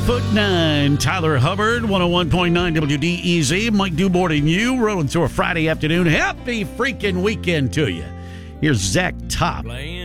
5'9", Tyler Hubbard, 101.9 WDEZ. Mike Dubord and you rolling through a Friday afternoon. Happy freaking weekend to you. Here's Zach Top.